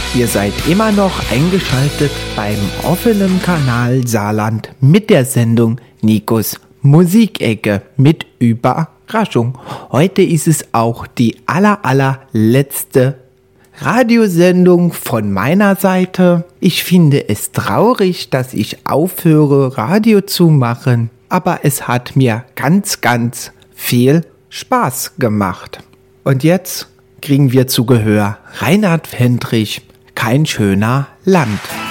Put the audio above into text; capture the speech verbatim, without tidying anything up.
Ihr seid immer noch eingeschaltet beim offenen Kanal Saarland mit der Sendung Nikos Musikecke mit Überraschung. Heute ist es auch die aller, allerletzte Radiosendung von meiner Seite. Ich finde es traurig, dass ich aufhöre, Radio zu machen, aber es hat mir ganz, ganz viel Spaß gemacht. Und jetzt kriegen wir zu Gehör Reinhard Fendrich, Kein schöner Land.